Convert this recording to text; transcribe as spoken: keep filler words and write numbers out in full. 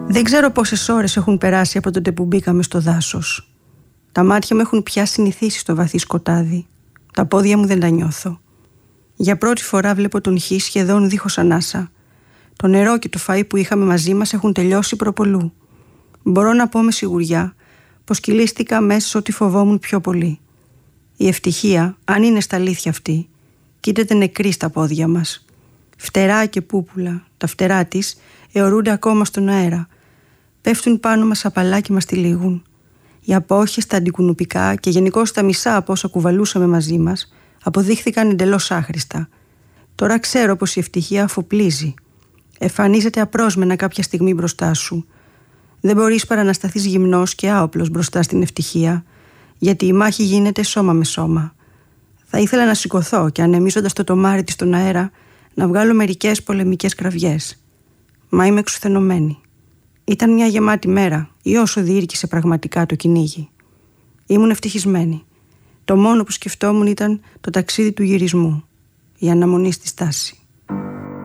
Δεν ξέρω πόσες ώρες έχουν περάσει από τότε που μπήκαμε στο δάσος. Τα μάτια μου έχουν πια συνηθίσει στο βαθύ σκοτάδι. Τα πόδια μου δεν τα νιώθω. Για πρώτη φορά βλέπω τον Χ σχεδόν δίχως ανάσα. Το νερό και το φαΐ που είχαμε μαζί μας έχουν τελειώσει προπολού. Μπορώ να πω με σιγουριά πως κυλίστηκα μέσα σε ό,τι φοβόμουν πιο πολύ. Η ευτυχία, αν είναι στα αλήθεια αυτή, κοίταται νεκρή στα πόδια μας. Φτερά και πούπουλα, τα φτερά της αιωρούνται ακόμα στον αέρα. Πέφτουν πάνω μας απαλά και μας τυλίγουν. Οι απόχες, τα αντικουνουπικά και γενικώς τα μισά από όσα κουβαλούσαμε μαζί μας αποδείχθηκαν εντελώς άχρηστα. Τώρα ξέρω πως η ευτυχία αφοπλίζει. Εμφανίζεται απρόσμενα κάποια στιγμή μπροστά σου. Δεν μπορείς παρά να σταθείς γυμνός και άοπλος μπροστά στην ευτυχία, γιατί η μάχη γίνεται σώμα με σώμα. Θα ήθελα να σηκωθώ και ανεμίζοντας το τομάρι της στον αέρα να βγάλω μερικές πολεμικές κραυγές. Μα είμαι εξουθενωμένη. Ήταν μια γεμάτη μέρα ή όσο διήρκησε πραγματικά το κυνήγι. Ήμουν ευτυχισμένη. Το μόνο που σκεφτόμουν ήταν το ταξίδι του γυρισμού, η αναμονή στη στάση.